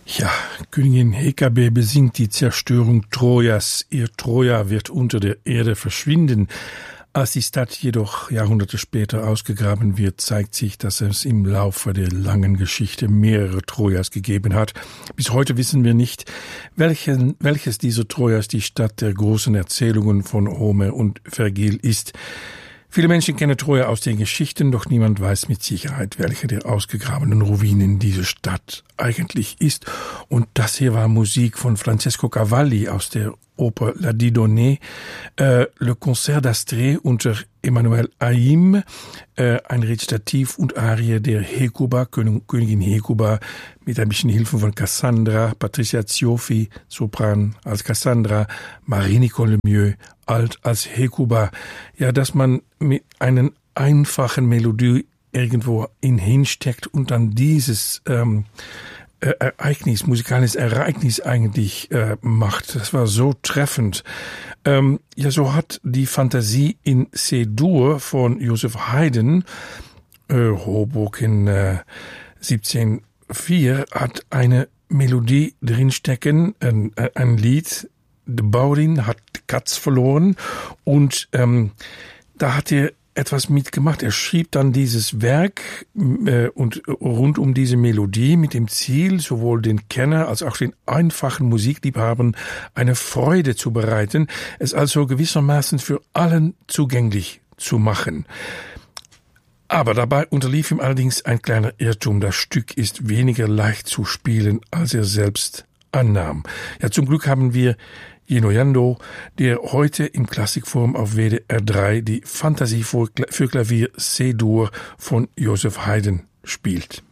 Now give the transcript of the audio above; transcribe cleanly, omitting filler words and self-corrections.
Ja, Königin Hekabe besingt die Zerstörung Trojas. Ihr Troja wird unter der Erde verschwinden. Als die Stadt jedoch Jahrhunderte später ausgegraben wird, zeigt sich, dass es im Laufe der langen Geschichte mehrere Trojas gegeben hat. Bis heute wissen wir nicht, welches dieser Trojas die Stadt der großen Erzählungen von Homer und Vergil ist. Viele Menschen kennen Troja aus den Geschichten, doch niemand weiß mit Sicherheit, welche der ausgegrabenen Ruinen diese Stadt eigentlich ist. Und das hier war Musik von Francesco Cavalli aus der Oper La Didonnée, Le Concert d'Astrée unter Emmanuel Haïm, ein Rezitativ und Arie der Hekuba, Königin Hekuba, mit ein bisschen Hilfe von Cassandra, Patricia Zioffi, Sopran als Cassandra, Marie-Nicole Lemieux, Alt als Hekuba. Ja, dass man mit einer einfachen Melodie irgendwo hinsteckt und dann dieses musikalisches Ereignis eigentlich macht. Das war so treffend. Ja, so hat die Fantasie in C-Dur von Joseph Haydn, Hoboken 1704, hat eine Melodie drinstecken, ein Lied. De Baurin hat die Katz verloren und da hat er etwas mitgemacht. Er schrieb dann dieses Werk und rund um diese Melodie mit dem Ziel, sowohl den Kenner als auch den einfachen Musikliebhabern eine Freude zu bereiten, es also gewissermaßen für allen zugänglich zu machen. Aber dabei unterlief ihm allerdings ein kleiner Irrtum. Das Stück ist weniger leicht zu spielen, als er selbst annahm. Ja, zum Glück haben wir Jeno Jando, der heute im Klassikforum auf WDR 3 die Fantasie für Klavier C-Dur von Joseph Haydn spielt.